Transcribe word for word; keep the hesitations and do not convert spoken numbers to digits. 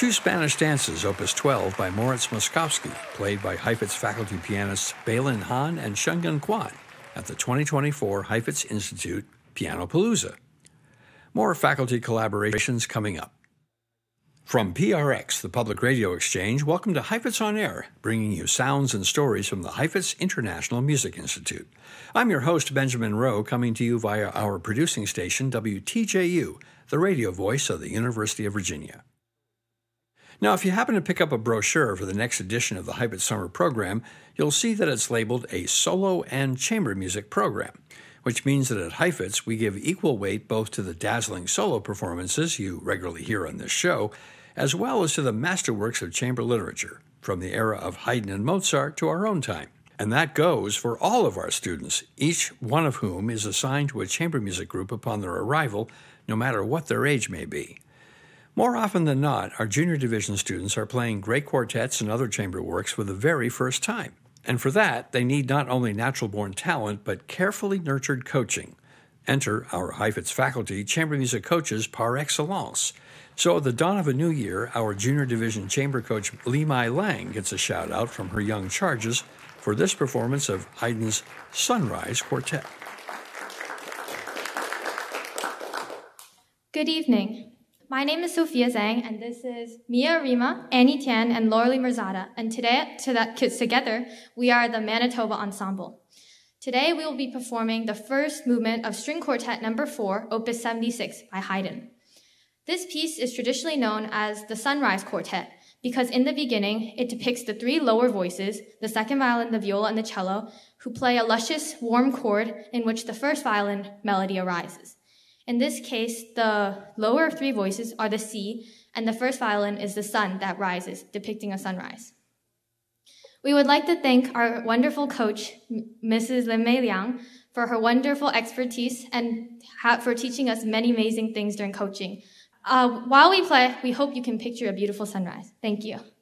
Two Spanish Dances, Opus twelve by Moritz Moskowski, played by Heifetz faculty pianists Bailin Han and Shungun Kwan at the twenty twenty-four Heifetz Institute Pianopalooza. More faculty collaborations coming up. From P R X, the Public Radio Exchange, welcome to Heifetz on Air, bringing you sounds and stories from the Heifetz International Music Institute. I'm your host, Benjamin Rowe, coming to you via our producing station, W T J U, the radio voice of the University of Virginia. Now, if you happen to pick up a brochure for the next edition of the Heifetz Summer Program, you'll see that it's labeled a solo and chamber music program, which means that at Heifetz we give equal weight both to the dazzling solo performances you regularly hear on this show, as well as to the masterworks of chamber literature, from the era of Haydn and Mozart to our own time. And that goes for all of our students, each one of whom is assigned to a chamber music group upon their arrival, no matter what their age may be. More often than not, our junior division students are playing great quartets and other chamber works for the very first time. And for that, they need not only natural-born talent, but carefully nurtured coaching. Enter our Heifetz faculty chamber music coaches par excellence. So at the dawn of a new year, our junior division chamber coach Li Mai Lang gets a shout-out from her young charges for this performance of Haydn's Sunrise Quartet. Good evening. My name is Sophia Zhang, and this is Mia Rima, Annie Tian, and Laurelie Mirzada. And today, to that, together, we are the Manitoba Ensemble. Today, we will be performing the first movement of String Quartet Number four, Opus seventy-six by Haydn. This piece is traditionally known as the Sunrise Quartet because in the beginning, it depicts the three lower voices, the second violin, the viola, and the cello, who play a luscious, warm chord in which the first violin melody arises. In this case, the lower three voices are the C, and the first violin is the sun that rises, depicting a sunrise. We would like to thank our wonderful coach, Missus Lin Mei Liang, for her wonderful expertise and for teaching us many amazing things during coaching. Uh, while we play, we hope you can picture a beautiful sunrise. Thank you.